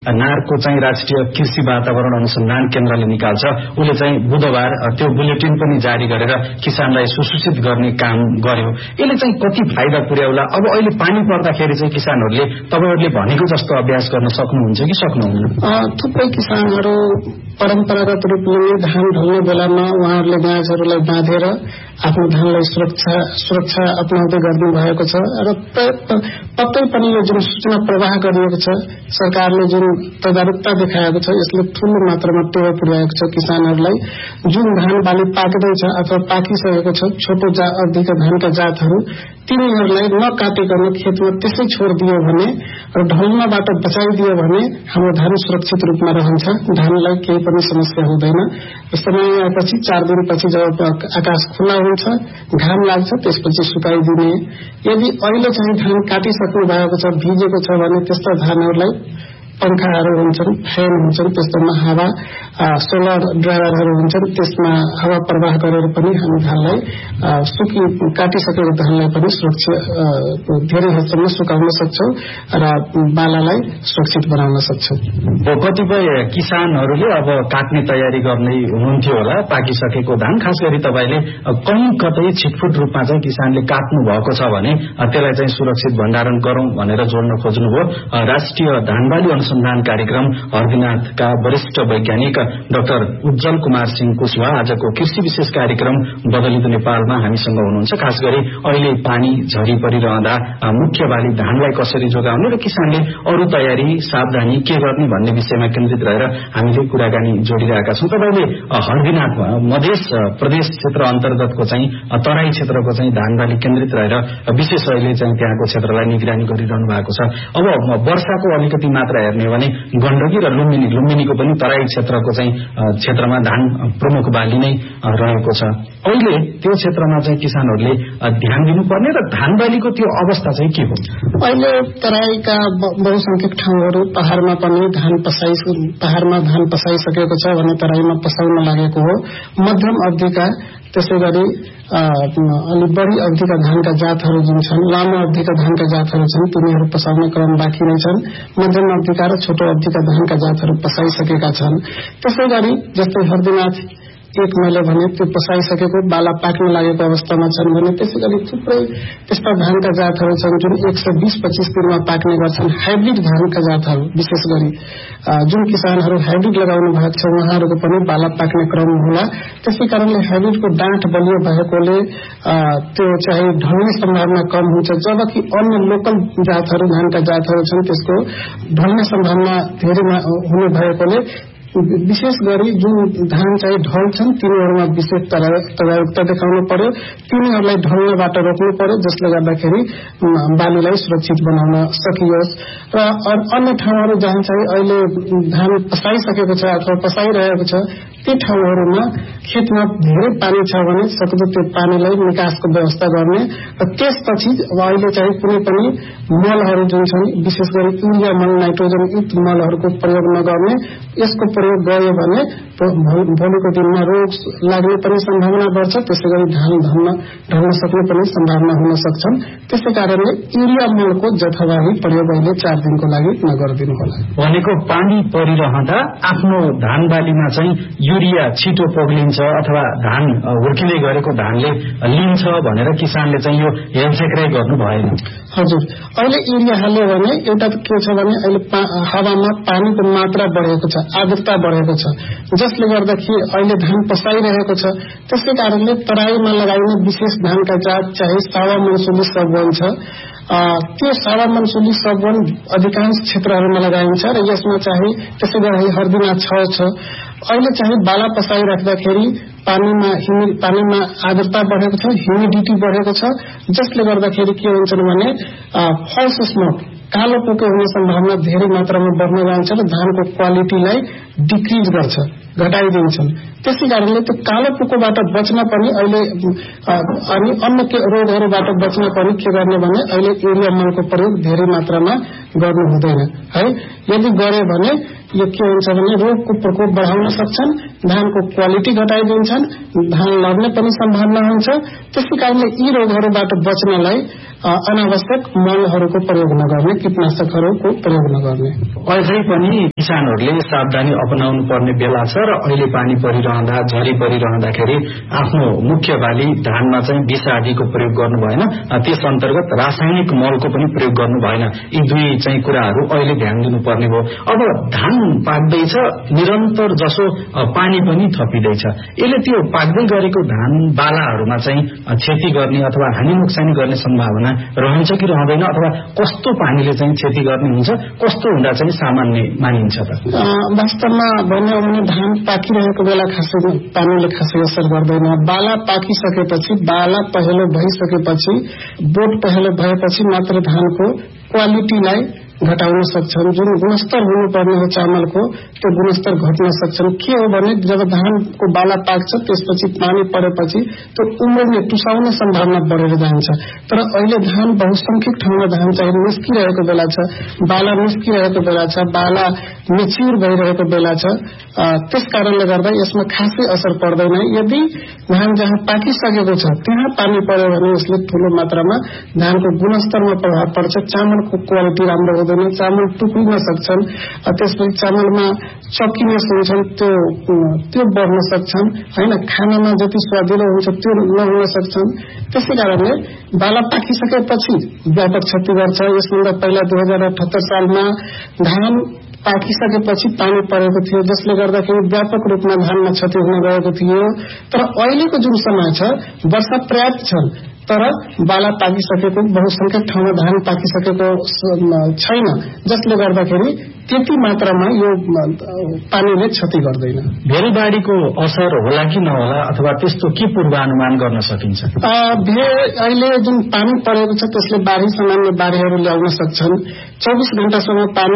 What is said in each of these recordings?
Narco चाहिँ राष्ट्रिय कृषि वातावरण अनुसन्धान केन्द्रले निकाल्छ। उसले चाहिँ बुधबार त्यो बुलेटिन पनि जारी गरेर किसानलाई सुसूचित गर्ने काम गर्यो। यसले चाहिँ कति फाइदा पुर्याउला? अब अहिले पानी पर्दाखेरि चाहिँ किसानहरूले तपाईहरुले भनेको जस्तो अभ्यास गर्न सक्नुहुन्छ कि सक्नुहुन्न? थुप्रै किसानहरू परम्परागत रूपले धान ढल्ने बेलामा उहाँहरूले गाछहरूलाई बाँधेर आफ्नो धानलाई सुरक्षा अपनाउँदै गर्नु भएको छ र पक्कै पनि यो जुन सूचना प्रवाह गरिएको छ, सरकारले जुन तदारुकता देखाएको छ, यसले ठूलो मात्रामा टेवा पुर्याएको छ किसानहरूलाई। जुन धान बाली पाक्दैछ अथवा पाकिसकेको छ, छोटो अवधिका धानका जातहरू, तिनीहरूलाई नकाटेको खेतमा त्यसै छोडिदियो भने र ढल्नबाट बचाइदियो भने हाम्रो धान सुरक्षित रूपमा रहन्छ। धानलाई केही पनि समस्या हुँदैन। समय आएपछि 4 दिनपछि जब आकाश खुला हुन्छ, घाम लाग्छ, त्यसपछि सुकाइदिने। यदि अहिले चाहिँ धान काटिसक्नु भएको छ, भिजेको छ भने त्यस्ता धानहरूलाई पंखाहरू हुन्छन्, फ्यान हुन्छन्, त्यस्तोमा हावा सोलर ड्रायरहरू हुन्छन्, त्यसमा हावा प्रवाह गरेर पनि हामी धानलाई काटिसकेको धानलाई पनि सुरक्षित धेरै हदसम्म सुकाउन सक्छौं र बालालाई सुरक्षित बनाउन सक्छौं। कतिपय किसानहरूले अब काट्ने तयारी गर्ने हुनुहुन्थ्यो होला पाकिसकेको धान, खास गरी तपाईले कहीँ कतै छिटफुट रूपमा चाहिँ किसानले काट्नु भएको छ भने त्यसलाई चाहिँ सुरक्षित भण्डारण गरौं भनेर जोड्न खोज्नुभयो। राष्ट्रिय धानबाली अनुसन्धान कार्यक्रम हर्दीनाथका वरिष्ठ वैज्ञानिक डाक्टर उज्जवल कुमार सिंह कुशवाहा आजको कृषि विशेष कार्यक्रम बदलिँदो नेपालमा हामीसँग हुनुहुन्छ। खास गरी अहिले पानी झरी परिरहँदा मुख्य बाली धानलाई कसरी जोगाउने र किसानले अरू तयारी सावधानी के गर्ने भन्ने विषयमा केन्द्रित रहेर हामीले कुराकानी जोडिरहेका छौं। तपाईले हर्दीनाथ मधेस प्रदेश क्षेत्र अन्तर्गतको चाहिँ तराई क्षेत्रको चाहिँ धानबाली केन्द्रित रहेर विशेष अहिले चाहिँ त्यहाँको क्षेत्रलाई निगरानी गरिरहनु भएको छ। अब वर्षाको अलिकति मात्रा हेर्ने भने गण्डकी र लुम्बिनीको पनि तराई क्षेत्रको चाहिँ क्षेत्रमा धान प्रमुख बाली नै रहेको छ। अहिले त्यो क्षेत्रमा चाहिँ किसानहरूले ध्यान दिनुपर्ने र धानबालीको त्यो अवस्था चाहिँ के हो? अहिले तराईका बहुसंख्यक ठाउँहरू पहाड़मा धान पसाइसकेको छ भने तराईमा पसाउन लागेको हो। मध्यम अवधिका त्यसैगरी अलि बढी अवधिका धानका जातहरू जुन छन्, लामो अवधिका धानका जातहरू छन्, तिनीहरू पसाउने क्रम बाँकी नै छन्। मध्यम अवधिका र छोटो अवधिका धानका जातहरू पसाइसकेका छन्। त्यसैगरी जस्तै हर्दीनाथ 1 मैले भने त्यो पसाइसकेको बाला पाक्न लागेको अवस्थामा छन् भने त्यसैगरी थुप्रै त्यस्ता धानका जातहरू छन् जुन 120-25 दिनमा पाक्ने गर्छन्। हाइब्रिड धानका जातहरू विशेष गरी जुन किसानहरू हाइब्रिड लगाउनु भएको छ उहाँहरूको पनि बाला पाक्ने क्रम होला। त्यसै कारणले हाइब्रिडको डाँठ बलियो भएकोले त्यो चाहिँ ढल्ने सम्भावना कम हुन्छ, जबकि अन्य लोकल जातहरू धानका जातहरू छन् त्यसको ढल्ने सम्भावना धेरै हुने भएकोले विशेष गरी जुन धान चाहिँ ढल्छन् तिनीहरूमा विशेष तदारुकता देखाउनु पर्यो। तिनीहरूलाई ढल्नबाट रोक्नु पर्यो जसले गर्दाखेरि बालीलाई सुरक्षित बनाउन सकियोस्। र अन्य ठाउँहरू जहाँ चाहिँ अहिले धान पसाइसकेको छ अथवा पसाइरहेको छ ती ठाउँहरूमा खेतमा धेरै पानी छ भने सक्दो त्यो पानीलाई निकासको व्यवस्था गर्ने र त्यसपछि अहिले चाहिँ कुनै पनि मलहरू जुन छन् विशेष गरी युरिया मल, नाइट्रोजन युक्त मलहरूको प्रयोग नगर्ने। यसको प्रयोग गयो भने भोलिको दिनमा रोग लाग्ने पनि सम्भावना बढ्छ, त्यसैगरी धान ढल्न सक्ने पनि सम्भावना हुन सक्छन्। त्यसै कारणले युरिया मलको जथाभावी प्रयोग अहिले 4 दिनको लागि नगरिदिनु होला। भनेको पानी परिरहँदा आफ्नो धान बालीमा चाहिँ युरिया छिटो पग्लिन्छ अथवा धान हुर्किँदै गरेको धानले लिन्छ भनेर किसानले चाहिँ यो हेलचेक्राइ गर्नु भएन। हजुर, अहिले युरिया हाल्यो भने एउटा के छ भने अहिले हावामा पानीको मात्रा बढेको छ, आर्द्रता बढेको छ, जसले गर्दाखेरि अहिले धान पसाइरहेको छ। त्यसै कारणले तराईमा लगाइने विशेष धानका जात चाहे सावा मनसुली सबवन छ, त्यो सावा मनसुली सबवन अधिकांश क्षेत्रहरूमा लगाइन्छ र यसमा चाहिँ त्यसै गरी हर्दीनाथ 6 छ। अहिले चाहिँ बाला पसाइराख्दाखेरि पानीमा आर्द्रता बढेको छ, ह्युमिडिटी बढेको छ, जसले गर्दाखेरि के हुन्छ भने फल्स स्मोक कालो पोको हुने सम्भावना धेरै मात्रामा बढ्न जान्छ र धानको क्वालिटीलाई डिक्रिज गर्छ, घटाइदिन्छन्। त्यसै कारणले त्यो कालो पोकोबाट बच्न पनि अहिले अनि अन्य रोगहरूबाट बच्न पनि के गर्ने भने अहिले युरिया मलको प्रयोग धेरै मात्रामा गर्नु हुँदैन है। यदि गरे भने यो के हुन्छ भने रोगको प्रकोप बढाउन सक्छन्, धानको क्वालिटी घटाइदिन्छन्, धान लड्ने पनि सम्भावना हुन्छ। त्यसै कारणले यी रोगहरूबाट बच्नलाई अनावश्यक मलहरूको प्रयोग नगर्ने, कीटनाशकहरूको प्रयोग नगर्ने। अझै पनि किसानहरूले सावधानी अपनाउनु पर्ने बेला छ र अहिले पानी परिरहँदा, झरी परिरहँदाखेरि आफ्नो मुख्य बाली धानमा चाहिँ विष आदिको प्रयोग गर्नु भएन, त्यस अन्तर्गत रासायनिक मलको पनि प्रयोग गर्नु भएन। यी दुई चाहिँ कुराहरू अहिले ध्यान दिनुपर्ने हो। अब धान पाक्दैछ, निरन्तर जसो पानी पनि थपिँदैछ, यसले त्यो पाक्दै गरेको धान बालाहरूमा चाहिँ क्षति गर्ने अथवा हानि नोक्सानी गर्ने सम्भावना रहन्छ कि रहँदैन, अथवा कस्तो पानीले चाहिँ क्षति गर्ने हुन्छ, कस्तो हुँदा चाहिँ सामान्य मानिन्छ त? वास्तवमा भन्यो भने धान पाकिरहेको बेला खासै पानीले खासै असर गर्दैन। बाला पाकिसकेपछि, बाला पहेँलो भइसकेपछि, बोट पहेँलो भएपछि मात्र धानको क्वालिटीलाई घटाउन सक्छन्। जुन गुणस्तर हुनुपर्ने हो चामलको, त्यो गुणस्तर घट्न सक्छन्। के हो भने जब धानको बाला पाक्छ त्यसपछि पानी परेपछि त्यो उम्रने, टुसाउने सम्भावना बढेर जान्छ। तर अहिले धान बहुसंख्यक ठाउँमा धान चाहिँ निस्किरहेको बेला छ, बाला निस्किरहेको बेला छ, बाला मेच्युर भइरहेको बेला छ। त्यस कारणले गर्दा यसमा खासै असर पर्दैन। यदि धान जहाँ पाकिसकेको छ त्यहाँ पानी पर्यो भने यसले ठूलो मात्रामा धानको गुणस्तरमा प्रभाव पर्छ। चामलको क्वालिटी राम्रो हुँदैन, चामल टुक्रिन सक्छन्, त्यसपछि चामलमा चकिनेस हुन्छन्, त्यो बढ्न सक्छन् हैन। खानामा जति स्वादिलो हुन्छ त्यो नहुन सक्छन्। त्यसै कारणले बाला पाकिसकेपछि व्यापक क्षति गर्छ। यसभन्दा पहिला 2078 सालमा धान पाकिसकेपछि पानी परेको थियो, जसले गर्दाखेरि व्यापक रूपमा धानमा क्षति हुन गएको थियो। तर अहिलेको जुन समय छ, वर्षा पर्याप्त छन् तर बाला पाकिसकेको, बहुसंख्यक ठाउँमा धान पाकिसकेको छैन, जसले गर्दाखेरि त्यति मात्रामा यो पानीले क्षति गर्दैन। भेरी बाढीको असर होला कि नहोला, अथवा त्यस्तो के पूर्वानुमान गर्न सकिन्छ? अहिले जुन पानी परेको छ त्यसले बाढी, सामान्य बाढीहरू ल्याउन सक्छन्। 24 घण्टासम्म पानी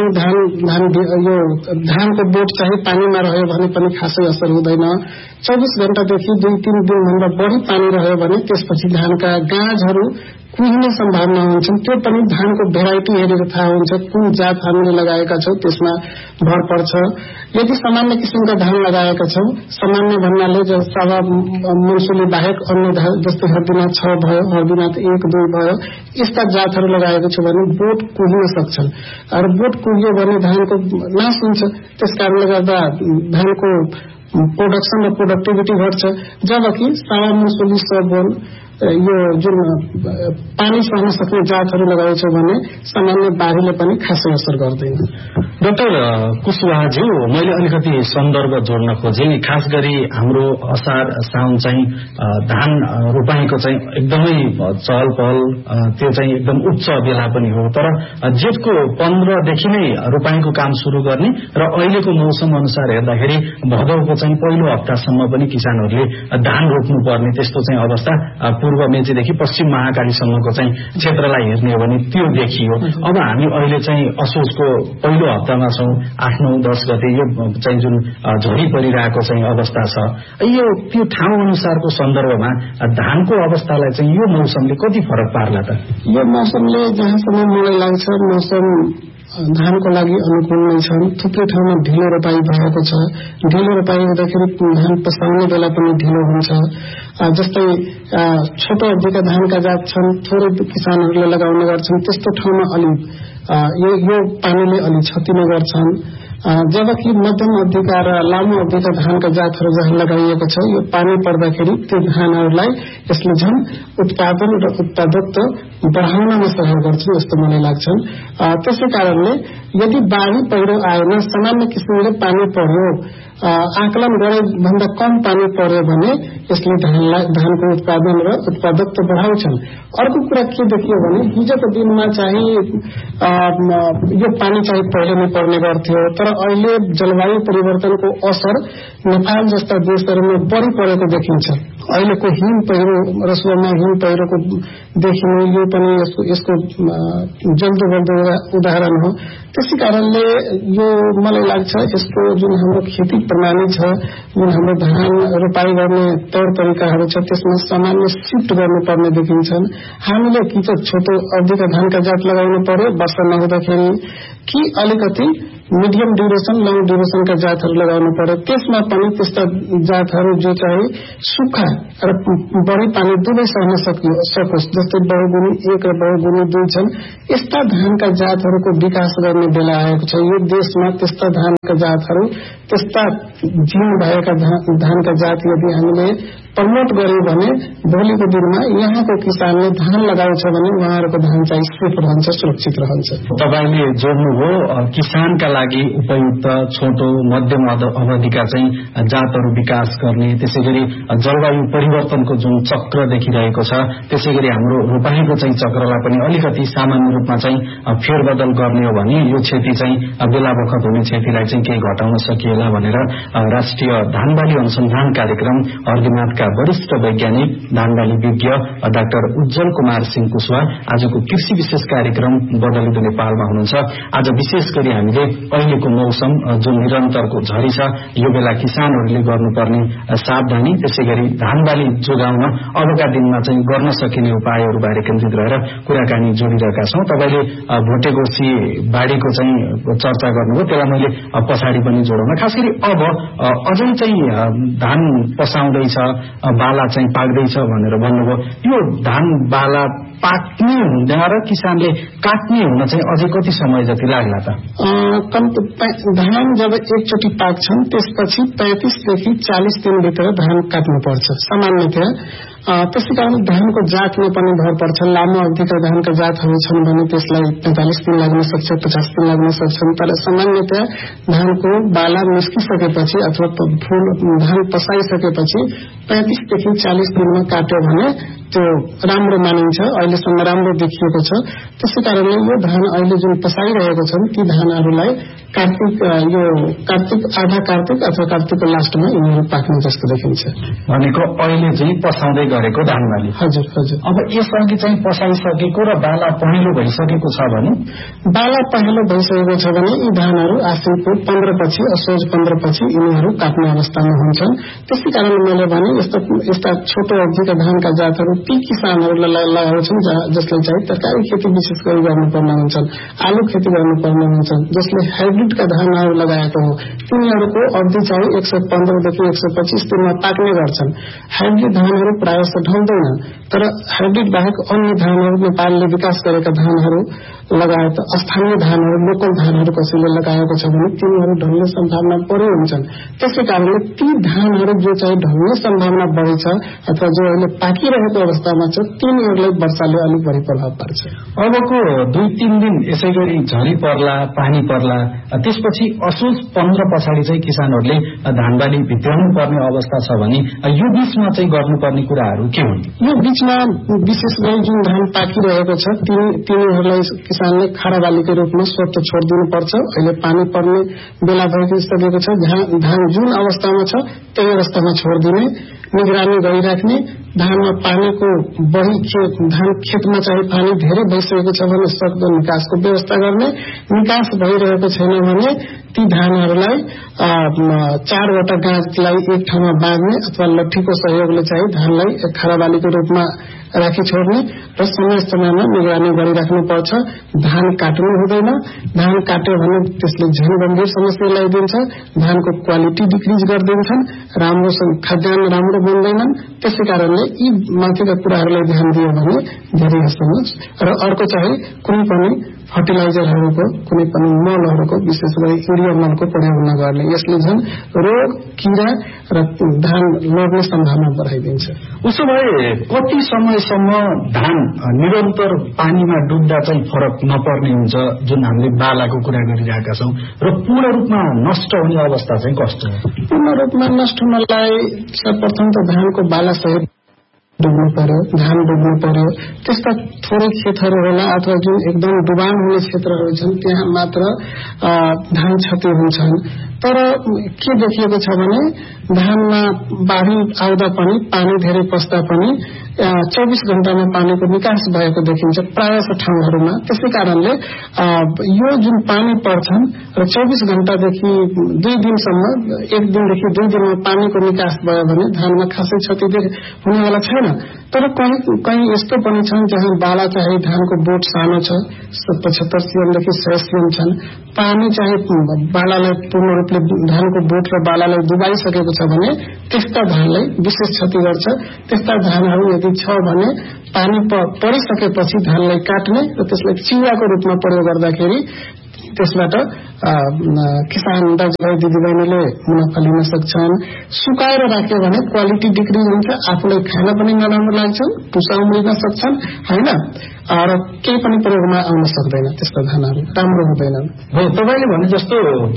धानको बोट चाहिँ पानीमा रह्यो भने पनि खासै असर हुँदैन। 24 घण्टादेखि 2-3 दिनभन्दा बढी पानी रह्यो भने त्यसपछि धानका गाँजहरू कुहिने सम्भावना हुन्छन्। त्यो पनि धानको भेराइटी हेरेर थाहा हुन्छ, कुन जात हामीले लगाएका छौं त्यसमा भर पर्छ। यदि सामान्य किसिमका धान लगाएका छौं, सामान्य भन्नाले सावा मुन्सुली बाहेक अन्य जस्तै हर्दिनाथ 6 भयो, हर्दिनाथ 1-2 भयो, यस्ता जातहरू लगाएको छ भने बोट कुहिन सक्छन्। र बोट कुहियो भने धानको नाश हुन्छ। त्यसकारणले गर्दा धानको प्रोडक्सन र प्रोडक्टिभिटी घट्छ। जबकि सावा मुन्सुली, सबोन, यो जुन पानी सहन सक्ने जातहरू लगाउँछ भने सामान्य बाढीले पनि खासै असर गर्दैन। डाक्टर कुशवाहाज्यू, मैले अलिकति सन्दर्भ जोड्न खोजेँ। खास गरी हाम्रो असार साउन चाहिँ धान रोपाईको चाहिँ एकदमै चहल पहल, त्यो चाहिँ एकदम उच्च बेला पनि हो। तर जेठको 15 देखि नै रोपाईको काम सुरु गर्ने र अहिलेको मौसम अनुसार हेर्दाखेरि भदौको चाहिँ पहिलो हप्तासम्म पनि किसानहरूले धान रोप्नु पर्ने त्यस्तो चाहिँ अवस्था पूर्व मेचीदेखि पश्चिम महाकालीसम्मको चाहिँ क्षेत्रलाई हेर्ने हो भने त्यो देखियो। अब हामी अहिले चाहिँ असोजको पहिलो हप्तामा छौं, 8-9-10 गते यो चाहिँ जुन झरी परिरहेको चाहिँ अवस्था छ, यो त्यो ठाउँ अनुसारको सन्दर्भमा धानको अवस्थालाई चाहिँ यो मौसमले कति फरक पार्ला त? यो मौसमले जहाँसम्म मलाई लाग्छ मौसम धानको लागि अनुकूल नै छन्। थुप्रै ठाउँमा ढिलो रोपाई भएको छ। ढिलो रोपाई हुँदाखेरि धान पसाउने बेला पनि ढिलो हुन्छ। जस्तै छोटो अवधिका धानका जात छन्, थोरै किसानहरूले लगाउने गर्छन्, त्यस्तो ठाउँमा अलि यो पानीले अलि क्षति नै गर्छन्। जबकि मध्यम अवधिका र लामो अवधिका धानका जातहरू जहाँ लगाइएको छ, यो पानी पर्दाखेरि त्यो धानहरूलाई यसले झन् उत्पादन र उत्पादकत्व बढाउनमा सहयोग गर्छ जस्तो मलाई लाग्छ। त्यसै कारणले यदि बाढी पहिरो आएन, सामान्य किसिमले पानी पर्यो, आकलन गरे भन्दा कम पानी पर्यो भने यसले धानको उत्पादन र उत्पादकत्व बढाउँछन्। अर्को कुरा के देखियो भने हिजोको दिनमा चाहिँ यो पानी चाहिँ पहिले नै पर्ने गर्थ्यो, तर अहिले जलवायु परिवर्तनको असर नेपाल जस्ता देशहरूमा बढी परेको देखिन्छ। अहिलेको हिम पहिरो, रसुवामा हिम पहिरोको देखिनु यो पनि यसको जल्दो बल्दो उदाहरण हो। त्यसै कारणले यो मलाई लाग्छ यसको जुन हाम्रो खेती प्रणाली छ, जुन हाम्रो धान रोपाई गर्ने तौर तरिकाहरू छ, त्यसमा सामान्य शिफ्ट गर्नुपर्ने देखिन्छन्। हामीले कि त छोटो अवधिका धानका जात लगाउनु पर्यो वर्षा नहुँदाखेरि, कि अलिकति मिडियम ड्युरेसन लङ ड्युरेसनका जातहरू लगाउनु पर्यो। त्यसमा पनि त्यस्ता जातहरू जो चाहिँ सुक्खा र बढी पानी दुवै सहन सकोस्, जस्तै बहुगुणी 1 र बहुगुणी 2 छन्। यस्ता धानका जातहरूको विकास गर्ने बेला आएको छ। यो देशमा त्यस्ता धानका जातहरू, त्यस्ता जीन भएका धानका जात यदि हामीले प्रमोट गर्यौं भने भोलिको दिनमा यहाँको किसानले धान लगाउँछ भने उहाँहरूको धान चाहिँ सेफ रहन्छ, सुरक्षित रहन्छ। तपाईले जोड्नुभयो किसानका लागि उपयुक्त छोटो मध्यम अवधिका चाहिँ जातहरू विकास गर्ने, त्यसैगरी जलवायु परिवर्तनको जुन चक्र देखिरहेको छ त्यसैगरी हाम्रो रोपाईको चाहिँ चक्रलाई पनि अलिकति सामान्य रूपमा चाहिँ फेरबदल गर्ने हो भने यो क्षति चाहिँ बेला बखत हुने क्षतिलाई चाहिँ केही घटाउन सकिएला भनेर राष्ट्रिय धानबाली अनुसन्धान कार्यक्रम हर्दीनाथका वरिष्ठ वैज्ञानिक धानबाली विज्ञ डाक्टर उज्जवल कुमार सिंह कुशवाहा आजको कृषि विशेष कार्यक्रम बदलिँदो नेपालमा हुनुहुन्छ। आज विशेष गरी हामीले अहिलेको मौसम जुन निरन्तरको झरी छ, यो बेला किसानहरूले गर्नुपर्ने सावधानी, त्यसैगरी धानबाली जोगाउन अबका दिनमा चाहिँ गर्न सकिने उपायहरू बारे केन्द्रित रहेर कुराकानी जोडिरहेका छौं। तपाईले भोटेकोशी बाढीको चाहिँ चर्चा गर्नुभयो, त्यसलाई मैले पछाडि पनि जोडौँ। खास गरी अब अझै चाहिँ धान पसाउँदैछ, बाला चाहिँ पाक्दैछ भनेर भन्नुभयो। यो धान बाला पाक्ने हुँदा र किसानले काट्ने हुन चाहिँ अझै कति समय जति लाग्ला त? धान जब एकचोटि पाक्छन् त्यसपछि 35 देखि 40 दिनभित्र धान काट्नुपर्छ सामान्यतया। त्यसै कारण धानको जातमा पनि भर पर्छ। लामो अवधिका धानका जातहरू छन् भने त्यसलाई 45 दिन लाग्न सक्छ, 50 दिन लाग्न सक्छन्। तर सामान्यतया धानको बाला निस्किसकेपछि अथवा फूल धान पसाइसकेपछि 35 देखि 40 दिनमा काट्यो भने त्यो राम्रो मानिन्छ, अहिलेसम्म राम्रो देखिएको छ। त्यसै कारणले यो धान अहिले जुन पसाइरहेको छन् ती धानहरूलाई कार्तिक आधा कार्तिक अथवा कार्तिकको लास्टमा यिनीहरू पाक्ने जस्तो देखिन्छ। भनेको अहिले चाहिँ पसाउँदै गरेको धानबाली। हजुर हजुर। अब यसअघि चाहिँ पसाइसकेको र बाला पहेँलो भइसकेको छ भने? बाला पहेँलो भइसकेको छ भने यी धानहरू आश्विनको 15 पछि असोज 15 पछि यिनीहरू काट्ने अवस्थामा हुन्छन्। त्यसै कारण मैले भने यस्ता छोटो अवधिका धानका जातहरू ती किसानहरूलाई लगाउँछन् जसले चाहिँ तरकारी खेती विशेष गरी गर्नुपर्ने हुन्छन्, आलु खेती गर्नुपर्ने हुन्छन्, जसले हाइब्रिडका धानहरू लगाएको हो। तिनीहरूको अवधि चाहिँ 115 देखि 125 दिनमा पाक्ने गर्छन्। हाइब्रिड धानहरू प्रायः ढल्दैन, तर हाइब्रिड बाहेक अन्य धानहरू नेपालले विकास गरेका धानहरू लगायत स्थानीय धानहरू, लोकल धानहरू कसैले लगाएको छ भने तिनीहरू ढल्ने सम्भावना बढी हुन्छन्। त्यसै कारणले ती धानहरू जो चाहिँ ढल्ने सम्भावना बढी छ अथवा जो अहिले पाकिरहेको अवस्थामा छ तिनीहरूलाई वर्षाले अलिक बढी प्रभाव पार्छ। अबको 2-3 दिन यसै गरी झरी पर्ला, पानी पर्ला, त्यसपछि असोज 15 पछाडि चाहिँ किसानहरूले धानबाली भित्राउनु पर्ने अवस्था छ भने यो बीचमा चाहिँ गर्नुपर्ने कुराहरू के हुन्? यो बीचमा विशेष गरी जुन धान पाकिरहेको छ तिनीहरूलाई किसानले खारा बालीको रूपमा स्वतः छोडिदिनु पर्छ। अहिले पानी पर्ने बेला भइसकेको छ। धान जुन अवस्थामा छ त्यही अवस्थामा छोडिदिने, निगरानी गरिराख्ने। धानमा पानीको धान खेतमा चाहिँ पानी धेरै भइसकेको छ भने सक्दो निकासको व्यवस्था गर्ने। निकास भइरहेको छैन भने ती धानहरूलाई 4वटा गाँचलाई एक ठाउँमा बाँध्ने अथवा लट्ठीको सहयोगले चाहिँ धानलाई खारा बालीको रूपमा राखी छोड्ने र समय समयमा निगरानी गरिराख्नु पर्छ। धान काट्नु हुँदैन। धान काट्यो भने त्यसले झन् गम्भीर समस्या ल्याइदिन्छ। धानको क्वालिटी डिक्रिज गरिदिन्छन्, राम्रो खाद्यान्न राम्रो बन्दैनन्। त्यसै कारणले यी माथिका कुराहरूलाई ध्यान दियो भने धेरै हदसम्म। र अर्को चाहिँ कुनै पनि फर्टिलाइजरहरूको, कुनै पनि मलहरूको, विशेष गरी युरिया मलको प्रयोग नगर्ने। यसले झन् रोग, किरा र धान लड्ने सम्भावना बढाइदिन्छ। उसो भए कति समयसम्म धान निरन्तर पानीमा डुब्दा चाहिँ फरक नपर्ने हुन्छ, जुन हामीले बालाको कुरा गरिरहेका छौं, र पूर्ण रूपमा नष्ट हुने अवस्था चाहिँ कस्तो हो? पूर्ण रूपमा नष्ट हुनलाई सर्वप्रथम त धानको बाला सहित डुब्नु पर्यो, धान डुब्नु पर्यो। त्यस्ता थोरै खेतहरू होला अथवा जुन एकदम डुबान हुने क्षेत्रहरू छन् त्यहाँ मात्र धान क्षति हुन्छन्। तर के देखिएको छ भने धानमा बाढी आउँदा पनि, पानी धेरै पस्दा पनि 24 घण्टामा पानीको निकास भएको देखिन्छ प्रायः ठाउँहरूमा। त्यसै कारणले यो जुन पानी पर्छन् र 24 घण्टादेखि 2 दिनसम्म, 1 दिनदेखि 2 दिनमा पानीको निकास भयो भने धानमा खासै क्षति हुनेवाला छैन। तर कहीँ यस्तो पनि छन् जहाँ बाला चाहिँ धानको बोट सानो छ, 75 cm देखि 100 cm छन्, पानी चाहिँ बालालाई पूर्ण रूपले धानको बोट र बालालाई डुबाइसकेको छ भने त्यस्ता धानलाई विशेष क्षति गर्छ। त्यस्ता धानहरू यदि छ भने पानी परिसकेपछि धानलाई काट्ने र त्यसलाई चिउराको रूपमा प्रयोग गर्दाखेरि त्यसबाट किसान दाजुभाइ दिदीबहिनीले मुनाफा लिन सक्छन्। सुकाएर राख्यो भने क्वालिटी बिक्री हुन्छ, आफूलाई खान पनि नराम्रो लाग्छ, टुसा उम्रिन सक्छन् हैन, र केही पनि प्रयोगमा आउन सक्दैन, त्यस्ता धानहरू राम्रो हुँदैनन्। हो, तपाईले भने जस्तो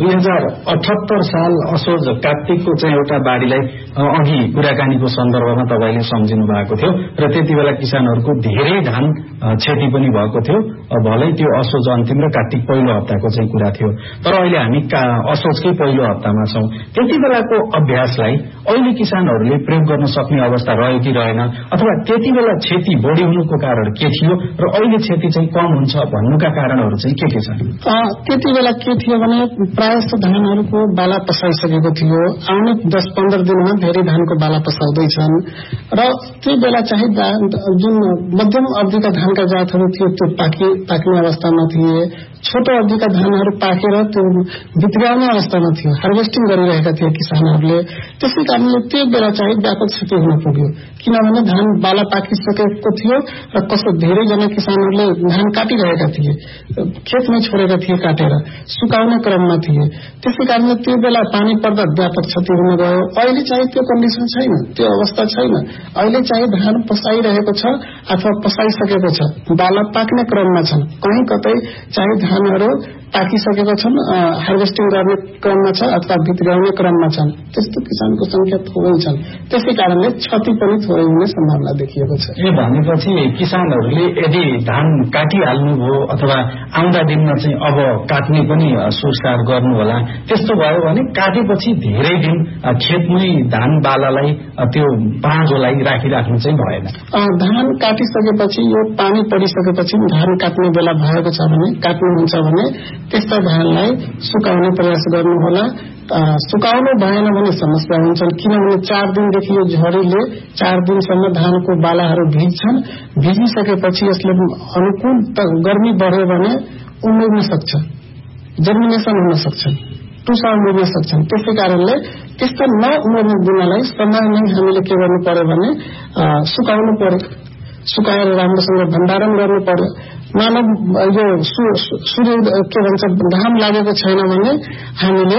2078 साल असोज कार्तिकको चाहिँ एउटा बाढीलाई अघि कुराकानीको सन्दर्भमा तपाईले सम्झिनु भएको थियो र त्यति बेला किसानहरूको धेरै धान क्षति पनि भएको थियो। भलै त्यो असोज अन्तिम र कार्तिक पहिलो हप्ताको चाहिँ कुरा थियो, तर अहिले हामी असोजकै पहिलो हप्तामा छौं। त्यति बेलाको अभ्यासलाई अहिले किसानहरूले प्रयोग गर्न सक्ने अवस्था रह्यो कि रहेन, अथवा त्यति बेला क्षति बढी हुनुको कारण के थियो र अहिले क्षति चाहिँ कम हुन्छ भन्नुका कारणहरू चाहिँ के छन्? त्यति बेला के थियो भने प्रायः धानहरूको बाला पसाइसकेको थियो, आउने 10-15 दिनमा धेरै धानको बाला पसाउँदैछन् र त्यो बेला चाहिँ जुन मध्यम अवधिका धानका जातहरू थियो त्यो पाक्ने अवस्थामा थिए, छोटो अवधिका धानहरू पाकेर त्यो बित्गाउने अवस्थामा थियो, हार्वेस्टिङ गरिरहेका थिए किसानहरूले। त्यसै कारणले त्यो बेला चाहिँ व्यापक क्षति हुन पुग्यो, किनभने धान बाला पाकिसकेको थियो र धेरैजना किसानहरूले धान काटिरहेका थिए, खेतमै छोडेका थिए काटेर, सुकाउने क्रममा थिए। त्यसै कारणले त्यो बेला पानी पर्दा व्यापक क्षति हुन गयो। अहिले चाहिँ त्यो कन्डिसन छैन, त्यो अवस्था छैन। अहिले चाहिँ धान पसाइरहेको छ अथवा पसाइसकेको छ, बाला पाक्ने क्रममा छन्, कहीँ कतै चाहिँ धानहरू पाकिसकेका छन्, हार्वेस्टिङ गर्ने क्रममा छ अथवा बित्गाउने क्रममा छन्। त्यस्तो किसानको संख्या थोरै छन्, त्यसै कारणले क्षति पनि थोरै हुने सम्भावना देखिएको छ। भनेपछि किसानहरूले यदि धान काटिहाल्नु भयो अथवा आउँदा दिनमा चाहिँ अब काट्ने पनि सुरसार गर्नु होला, त्यस्तो भयो भने काटेपछि धेरै दिन खेतमै धान बालालाई त्यो बाँझोलाई राखिराख्नु चाहिँ भएन। धान काटिसकेपछि यो पानी परिसकेपछि धान काट्ने बेला भएको छ भने, काट्नुहुन्छ भने त्यस्ता धानलाई सुकाउने प्रयास गर्नुहोला। सुकाउनु भएन भने समस्या हुन्छन्, किनभने 4 दिनदेखि यो झरीले 4 दिनसम्म धानको बालाहरू भिज्छन्। भिजिसकेपछि यसले अनुकूल गर्मी बढ्यो भने उम्रिन सक्छ, जर्मिनेसन हुन सक्छन्, टुसा उम्रिन सक्छन्। त्यसै कारणले त्यस्ता नउम्रिने दिनलाई समय नै हामीले के गर्नु पर्यो भने सुकाउनु पर्यो, सुकाएर राम्रोसँग भण्डारण गर्नु पर्यो। मानव यो सूर्य के भन्छ घाम लागेको छैन भने हामीले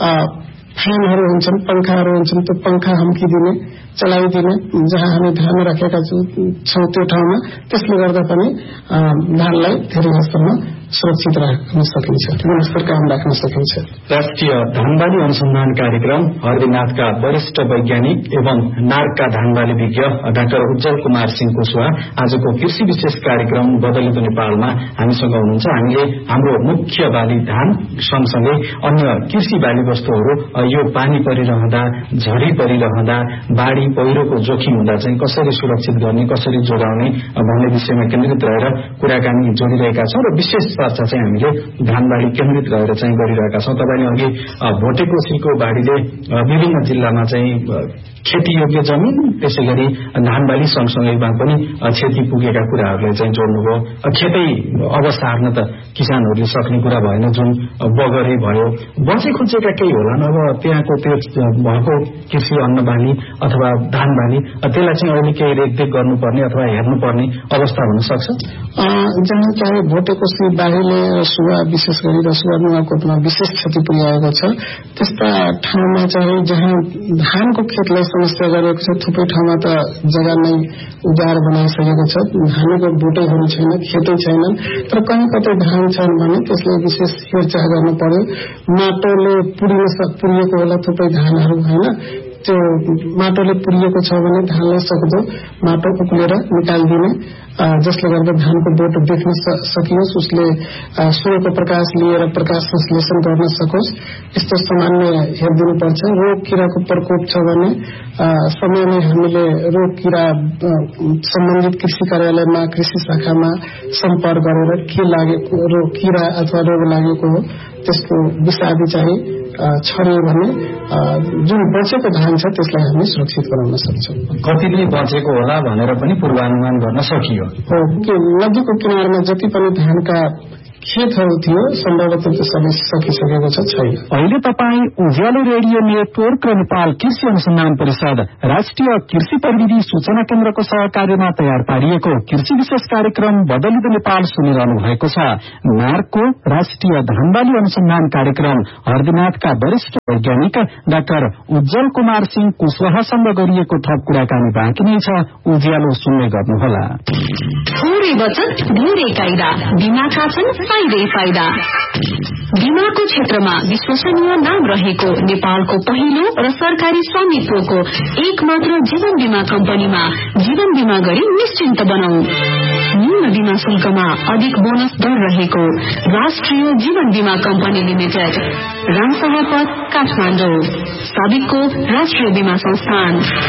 फ्यानहरू हुन्छन्, पंखाहरू हुन्छन्, त्यो पंखा हम्किदिने, चलाइदिने, जहाँ हामी धान राखेका छौँ त्यो ठाउँमा। त्यसले गर्दा पनि धानलाई धेरै हदसम्म सुरक्षित राख्न सकिन्छ, गुणस्तर कायम राख्न सकिन्छ। राष्ट्रिय धानबाली अनुसन्धान कार्यक्रम हरदीनाथका वरिष्ठ वैज्ञानिक एवं नार्कका धानबाली विज्ञ डाक्टर उज्जवल कुमार सिंह कुशवाहा आजको कृषि विशेष कार्यक्रम बदलिँदो नेपालमा हामीसँग हुनुहुन्छ। हामीले हाम्रो मुख्य बाली धान सँगसँगै अन्य कृषि बाली वस्तुहरू यो पानी परिरहँदा, झरी परिरहँदा, बाढ़ी पहिरोको जोखिम हुँदा चाहिँ कसरी सुरक्षित गर्ने, कसरी जोगाउने भन्ने विषयमा केन्द्रित रहेर कुराकानी जोडिरहेका छौं र विशेष चर्चा चाहिँ हामीले धानबाली केन्द्रित रहेर चाहिँ गरिरहेका छौं। तपाईले अघि भोटेकोसीको बाढीले विभिन्न जिल्लामा चाहिँ खेती योग्य जमिन, त्यसै गरी धानबाली सँगसँगैमा पनि क्षति पुगेका कुराहरूलाई चाहिँ जोड्नुभयो। खेतै अब सार्न त किसानहरूले सक्ने कुरा भएन, जुन बगरे भयो, बचे खुचेका केही होलान्। अब त्यहाँको त्यो भएको कृषि अन्नबाली अथवा धानबाली त्यसलाई चाहिँ अहिले केही रेखदेख गर्नुपर्ने अथवा हेर्नुपर्ने अवस्था हुन सक्छ। जहाँ चाहे भोटेकोसी बाढीले रसुवा, विशेष गरी रसुवा नुवाकोटमा विशेष क्षति पुर्याएको छ, त्यस्ता ठाउँमा चाहिँ जहाँ धानको खेतलाई समस्या गरेको छ, थुप्रै ठाउँमा त जग्गा नै उजाड बनाइसकेको छ, धानको बोटैहरू छैन, खेतै छैनन्, तर कहीँ कतै धान छन् भने त्यसले विशेष हेरचाह गर्नु पर्यो। माटोले पुरिएको होला थुप्रै धानहरू, होइन, त्यो माटोले पुरिएको छ भने धानलाई सक्दो माटो उक्लेर निकालिदिने, जसले गर्दा धानको बोट देख्न सकियोस्, उसले सूर्यको प्रकाश लिएर प्रकाश संश्लेषण गर्न सकोस्, यस्तो सामान्य हेरिदिनुपर्छ। रोग किराको प्रकोप छ भने समयमै हामीले रोग किरा सम्बन्धित कृषि कार्यालयमा, कृषि शाखामा सम्पर्क गरेर के लागेको रोग किरा अथवा रोग लागेको हो त्यसको विषादी चाहिँ छर्यो भने जुन बचेको धान छ त्यसलाई हामी सुरक्षित गराउन सक्छौँ। कति नै बचेको होला भनेर पनि पूर्वानुमान गर्न सकियो। नदीको किनारमा जति पनि धानका खेतहरू थियो सम्भवतः त्यो सबै सकिसकेको छैन। अहिले तपाईँ उज्यालो रेडियो नेटवर्क र नेपाल कृषि अनुसन्धान परिषद राष्ट्रिय कृषि प्रविधि सूचना केन्द्रको सहकार्यमा तयार पारिएको कृषि विशेष कार्यक्रम बदलिँदो नेपाल सुनिरहनु भएको छ। नार्कको राष्ट्रिय धानबाली अनुसन्धान कार्यक्रम हरदिनाथका वरिष्ठ वैज्ञानिक डाक्टर उज्जवल कुमार सिंह कुशवाहासँग गरिएको थप कुराकानी बाँकी नै छ, उज्यालो सुन्ने गर्नुहोला। थोरै बचत धेरै कायदा, बीमाका छन् फाइदै फाइदा। बीमाको क्षेत्रमा विश्वसनीय नाम रहेको नेपालको पहिलो र सरकारी स्वामित्वको एक मात्र जीवन बीमा कम्पनीमा जीवन बीमा गरी निश्चिन्त बनाऊ। न्यून बीमा शुल्कमा अधिक बोनस दर रहेको राष्ट्रिय जीवन बीमा कम्पनी लिमिटेड, रामसभा पथ, काठमाडौँ। साबिकको राष्ट्रिय बीमा संस्थान।